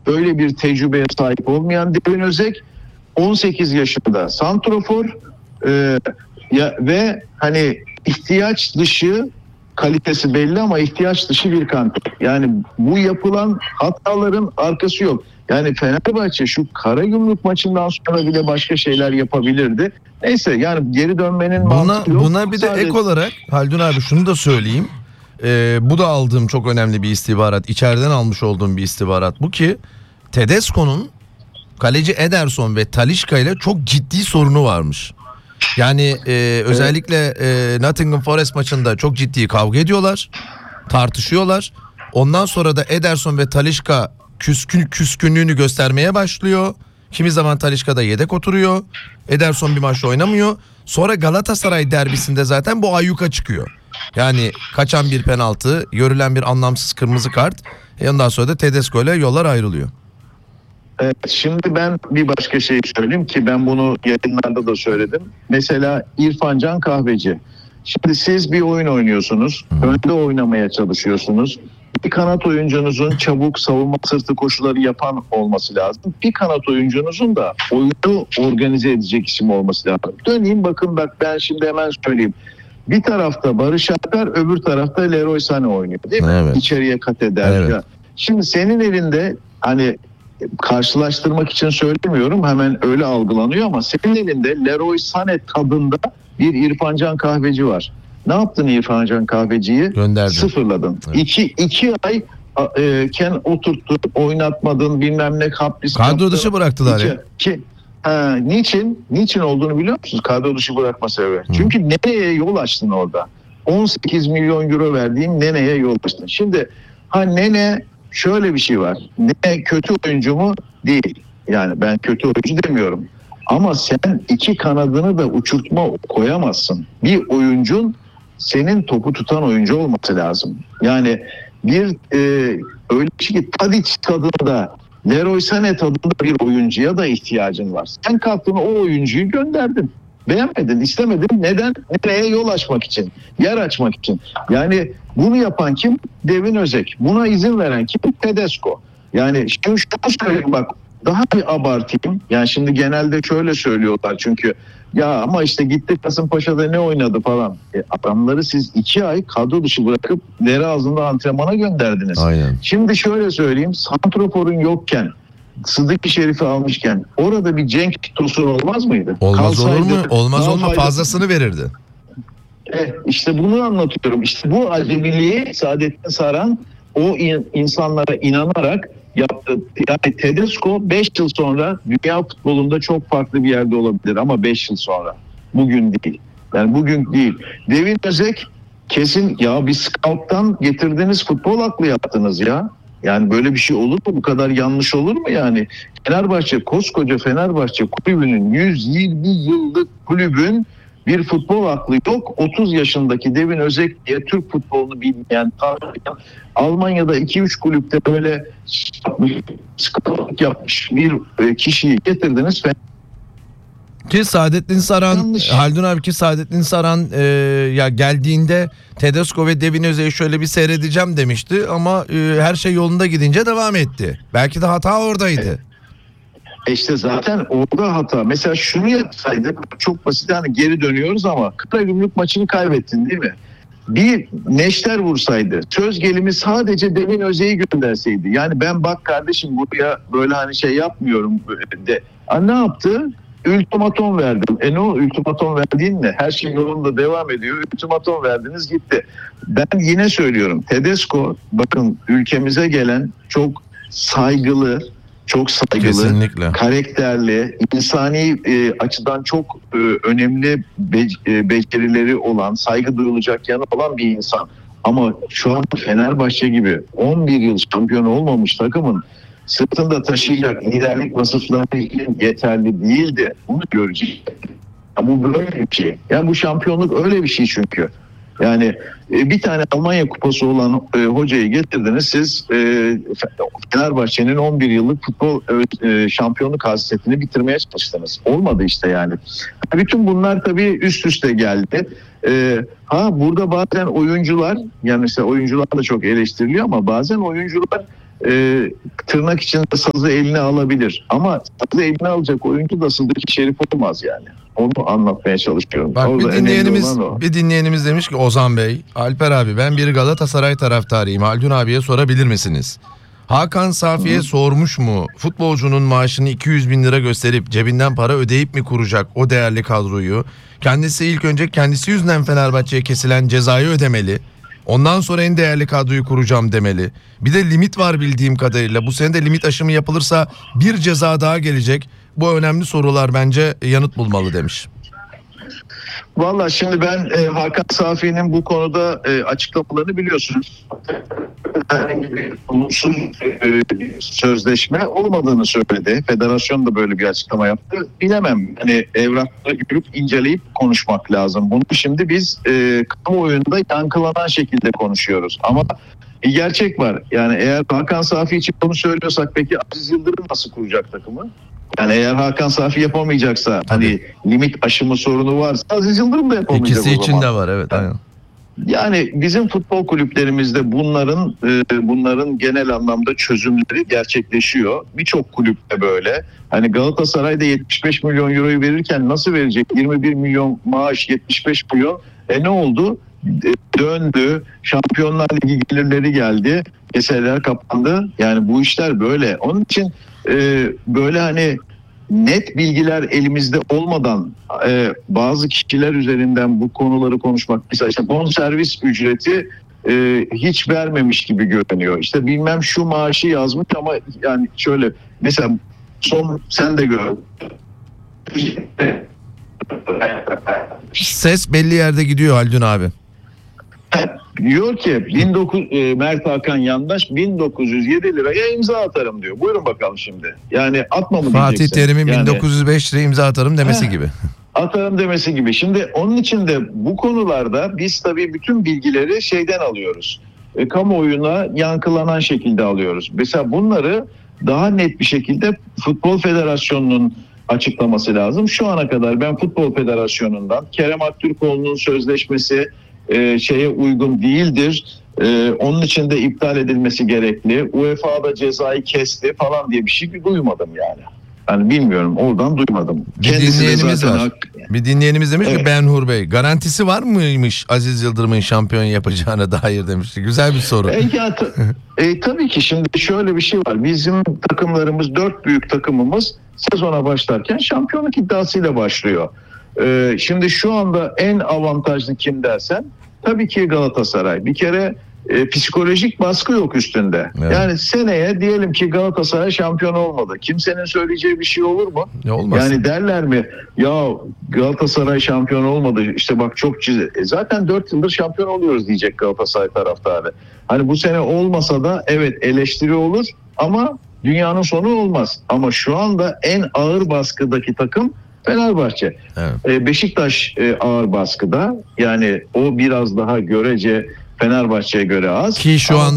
öyle bir tecrübeye sahip olmayan Devin Özek 18 yaşında santrofor ve hani ihtiyaç dışı, kalitesi belli ama ihtiyaç dışı bir kanat. Yani bu yapılan hataların arkası yok. Yani Fenerbahçe şu Karagümrük maçından sonra bile başka şeyler yapabilirdi. Neyse, yani geri dönmenin mantığı yok. Buna bir de ek olarak Haldun abi şunu da söyleyeyim. Bu da aldığım çok önemli bir istihbarat. İçeriden almış olduğum bir istihbarat bu ki Tedesco'nun kaleci Ederson ve Talisca ile çok ciddi sorunu varmış. Yani özellikle Nottingham Forest maçında çok ciddi kavga ediyorlar, tartışıyorlar. Ondan sonra da Ederson ve Talisca küskünlüğünü göstermeye başlıyor. Kimi zaman Talisca da yedek oturuyor. Ederson bir maçta oynamıyor. Sonra Galatasaray derbisinde zaten bu ayyuka çıkıyor. Yani kaçan bir penaltı, görülen bir anlamsız kırmızı kart. Ondan sonra da Tedesco ile yollar ayrılıyor. Evet, şimdi ben bir başka şey söyleyeyim ki ben bunu yayınlarda da söyledim. Mesela İrfan Can Kahveci. Şimdi siz bir oyun oynuyorsunuz. Önde oynamaya çalışıyorsunuz. Bir kanat oyuncunuzun çabuk savunma sırtı koşuları yapan olması lazım. Bir kanat oyuncunuzun da oyunu organize edecek isim olması lazım. Döneyim bakın, bak ben şimdi hemen söyleyeyim. Bir tarafta Barış Alper, öbür tarafta Leroy Sané oynuyor değil mi? Evet. İçeriye kat eder. Evet. Ya. Şimdi senin elinde, hani karşılaştırmak için söylemiyorum, hemen öyle algılanıyor ama senin elinde Leroy Sané tadında bir İrfan Can Kahveci var. Ne yaptın İrfan Can Kahveci'yi? Gönderdin. Sıfırladın. Evet. İki ay oturttun, oynatmadın, bilmem ne kapris. Kadro dışı bıraktılar ya. Niçin olduğunu biliyor musunuz? Kadro dışı bırakma sebebi. Çünkü Nene'ye yol açtın orada. 18 milyon euro verdiğim Nene'ye yol açtın. Şimdi Nene, şöyle bir şey var. Nene kötü oyuncu mu? Değil. Yani ben kötü oyuncu demiyorum. Ama sen iki kanadını da uçurtma koyamazsın. Bir oyuncun senin topu tutan oyuncu olması lazım. Yani bir öyle bir şey ki Tadic tadında, Leroy Sané tadında bir oyuncuya da ihtiyacın var. Sen kalktın o oyuncuyu gönderdin. Beğenmedin, istemedin. Neden? Nereye yol açmak için, yer açmak için. Yani bunu yapan kim? Devin Özek. Buna izin veren kim? Tedesco. Yani şimdi şunu söyleyeyim bak, daha bir abartayım. Yani şimdi genelde şöyle söylüyorlar çünkü ya ama işte gitti Kasımpaşa'da ne oynadı falan. Adamları siz 2 ay kadro dışı bırakıp deri ağzında antrenmana gönderdiniz. Aynen. Şimdi şöyle söyleyeyim, santroforun yokken, Sıdık Şerif'i almışken orada bir Cenk Tosun olmaz mıydı? Olmaz olur mu? Olmaz daha olma, fazlasını verirdi. İşte bunu anlatıyorum. İşte bu acemiliği Saadettin Saran o insanlara inanarak yaptı. Yani Tedesco 5 yıl sonra dünya futbolunda çok farklı bir yerde olabilir ama 5 yıl sonra. Bugün değil. Yani bugün değil. Devin Özek kesin ya, bir scout'tan getirdiğiniz futbol aklı yaptınız ya. Yani böyle bir şey olur mu? Bu kadar yanlış olur mu yani? Fenerbahçe, koskoca Fenerbahçe kulübünün 120 yıllık kulübün bir futbol aklı yok. 30 yaşındaki Devin Özek diye Türk futbolunu bilmeyen, tanımayan, Almanya'da 2-3 kulüpte böyle yapmış bir kişiyi getirdiniz. Ki Saadettin Saran, Haldun abi, ki Saadettin Saran ya geldiğinde Tedesco ve Devin Özek'i şöyle bir seyredeceğim demişti ama her şey yolunda gidince devam etti. Belki de hata oradaydı. İşte zaten orada hata. Mesela şunu yapsaydı, çok basit, yani geri dönüyoruz ama Karagümrük maçını kaybettin değil mi? Bir neşter vursaydı, söz gelimi sadece Devin Özek'i gönderseydi. Yani ben bak kardeşim buraya böyle hani şey yapmıyorum de. Ne yaptı? Ultimatom verdim. Ne o ultimatom verdiğin ne? Her şey yolunda devam ediyor. Ultimatom verdiniz, gitti. Ben yine söylüyorum. Tedesco bakın ülkemize gelen çok saygılı, kesinlikle karakterli, insani açıdan çok önemli becerileri olan, saygı duyulacak yanı olan bir insan. Ama şu an Fenerbahçe gibi 11 yıl şampiyon olmamış takımın sırtında taşıyacak liderlik vasıfları yeterli değildi. Bunu göreceğiz. Bu böyle bir şey. Yani bu şampiyonluk öyle bir şey çünkü. Yani bir tane Almanya kupası olan hocayı getirdiniz. Siz Fenerbahçe'nin 11 yıllık futbol şampiyonluk hasretini bitirmeye çalıştınız. Olmadı işte yani. Bütün bunlar tabii üst üste geldi. Burada bazen oyuncular, yani mesela oyuncular da çok eleştiriliyor ama bazen oyuncular tırnak içinde sazı eline alabilir. Ama sazı eline alacak oyuncu da Sıddık Şerif olmaz yani. Onu anlatmaya çalışıyorum. Bak Orada bir dinleyenimiz demiş ki Ozan Bey, Alper abi ben bir Galatasaray taraftarıyım. Haldun abiye sorabilir misiniz? Hakan Safi'ye sormuş mu? Futbolcunun maaşını 200 bin lira gösterip cebinden para ödeyip mi kuracak o değerli kadroyu? Kendisi ilk önce kendisi yüzünden Fenerbahçe'ye kesilen cezayı ödemeli. Ondan sonra en değerli kadroyu kuracağım demeli. Bir de limit var bildiğim kadarıyla. Bu sene de limit aşımı yapılırsa bir ceza daha gelecek. Bu önemli sorular bence yanıt bulmalı demiş. Valla şimdi ben Hakan Safi'nin bu konuda açıklamalarını biliyorsunuz. Herhangi bir olumsuz sözleşme olmadığını söyledi. Federasyon da böyle bir açıklama yaptı. Bilemem. Hani evrakları görüp inceleyip konuşmak lazım. Bunu şimdi biz kamuoyunda yankılanan şekilde konuşuyoruz. Ama bir gerçek var. Yani eğer Hakan Safi için bunu söylüyorsak peki Aziz Yıldırım nasıl kuracak takımı? Yani eğer Hakan Safi yapamayacaksa hani limit aşımı sorunu varsa Aziz Yıldırım da yapamayacak İkisi o zaman. için de var evet. Aynen. Yani bizim futbol kulüplerimizde bunların genel anlamda çözümleri gerçekleşiyor. Birçok kulüpte böyle. Hani Galatasaray'da 75 milyon euroyu verirken nasıl verecek? 21 milyon maaş, 75 milyon. Ne oldu? Döndü. Şampiyonlar Ligi gelirleri geldi. Keseler kapandı. Yani bu işler böyle. Onun için böyle hani net bilgiler elimizde olmadan bazı kişiler üzerinden bu konuları konuşmak, mesela işte bonservis ücreti hiç vermemiş gibi görünüyor. İşte bilmem şu maaşı yazmış ama yani şöyle mesela son sen de gör. Ses belli yerde gidiyor Haldun abi. Diyor ki Mert Hakan Yandaş 1907 liraya imza atarım diyor. Buyurun bakalım şimdi. Yani atma mı Fatih diyeceksin? Terim'in Yani, 1905 liraya imza atarım demesi gibi. Atarım demesi gibi. Şimdi onun için de bu konularda biz tabii bütün bilgileri şeyden alıyoruz. Kamuoyuna yankılanan şekilde alıyoruz. Mesela bunları daha net bir şekilde Futbol Federasyonu'nun açıklaması lazım. Şu ana kadar ben Futbol Federasyonu'ndan Kerem Aktürkoğlu'nun sözleşmesi şeye uygun değildir. Onun için de iptal edilmesi gerekli. UEFA da cezayı kesti falan diye bir şey duymadım yani. Yani bilmiyorum, oradan duymadım. Bir dinleyenimiz var. Bir dinleyenimiz demiş ki Benhur Bey garantisi var mıymış Aziz Yıldırım'ın şampiyon yapacağına dair demişti. Güzel bir soru. Tabii ki şimdi şöyle bir şey var. Bizim takımlarımız 4 büyük takımımız sezona başlarken şampiyonluk iddiasıyla başlıyor. Şimdi şu anda en avantajlı kim dersen tabii ki Galatasaray. Bir kere psikolojik baskı yok üstünde. Evet. Yani seneye diyelim ki Galatasaray şampiyon olmadı. Kimsenin söyleyeceği bir şey olur mu? Olmaz. Yani derler mi ya Galatasaray şampiyon olmadı işte bak çok zaten 4 yıldır şampiyon oluyoruz diyecek Galatasaray taraftarı. Hani bu sene olmasa da evet eleştiri olur ama dünyanın sonu olmaz. Ama şu anda en ağır baskıdaki takım Fenerbahçe. Evet. Beşiktaş ağır baskıda. Yani o biraz daha görece Fenerbahçe'ye göre az. Ki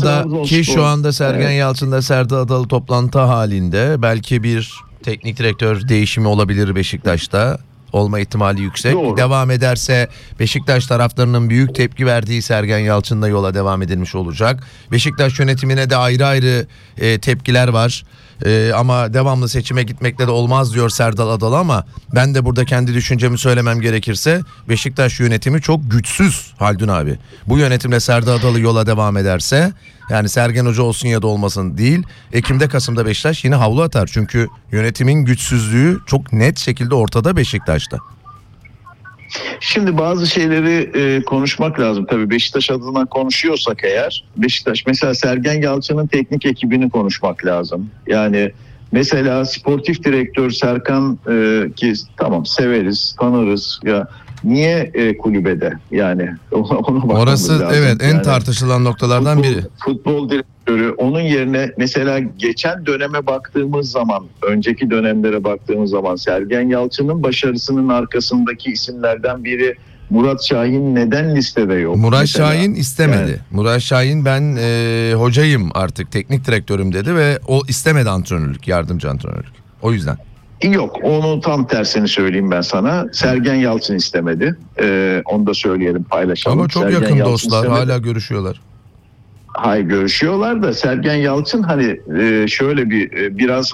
şu anda Sergen Yalçın'da Serdar Adalı toplantı halinde belki bir teknik direktör değişimi olabilir Beşiktaş'ta. Olma ihtimali yüksek. Doğru. Devam ederse Beşiktaş taraftarının büyük tepki verdiği Sergen Yalçın'la yola devam edilmiş olacak. Beşiktaş yönetimine de ayrı ayrı tepkiler var. Ama devamlı seçime gitmekle de olmaz diyor Serdar Adalı ama ben de burada kendi düşüncemi söylemem gerekirse Beşiktaş yönetimi çok güçsüz Haldun abi. Bu yönetimle Serdar Adalı yola devam ederse yani Sergen Hoca olsun ya da olmasın değil Ekim'de Kasım'da Beşiktaş yine havlu atar. Çünkü yönetimin güçsüzlüğü çok net şekilde ortada Beşiktaş'ta. Şimdi bazı şeyleri konuşmak lazım. Tabii Beşiktaş adına konuşuyorsak eğer Beşiktaş mesela Sergen Yalçın'ın teknik ekibini konuşmak lazım. Yani mesela sportif direktör Serkan ki tamam severiz, tanırız ya niye kulübede yani ona orası lazım. Evet en yani, tartışılan noktalardan biri. Futbol direktörü onun yerine mesela geçen döneme baktığımız zaman önceki dönemlere baktığımız zaman Sergen Yalçın'ın başarısının arkasındaki isimlerden biri Murat Şahin neden listede yok? Murat mesela? Şahin istemedi. Yani. Murat Şahin ben hocayım artık teknik direktörüm dedi ve o istemedi antrenörlük, yardımcı antrenörlük. O yüzden. Yok onu tam tersini söyleyeyim ben sana. Sergen Yalçın istemedi. Onu da söyleyelim paylaşalım. Ama çok Sergen yakın Yalçın dostlar istemedi. hala görüşüyorlar. Hay görüşüyorlar da Sergen Yalçın hani şöyle biraz